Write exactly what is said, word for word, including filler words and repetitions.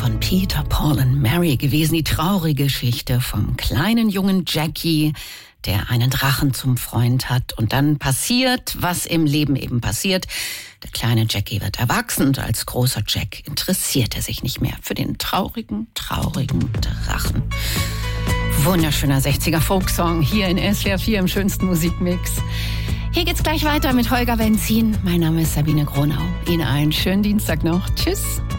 von Peter, Paul und Mary gewesen. Die traurige Geschichte vom kleinen jungen Jackie, der einen Drachen zum Freund hat. Und dann passiert, was im Leben eben passiert. Der kleine Jackie wird erwachsen und als großer Jack interessiert er sich nicht mehr für den traurigen, traurigen Drachen. Wunderschöner sechziger Folksong hier in S W R vier im schönsten Musikmix. Hier geht's gleich weiter mit Holger Benzin. Mein Name ist Sabine Gronau. Ihnen einen schönen Dienstag noch. Tschüss.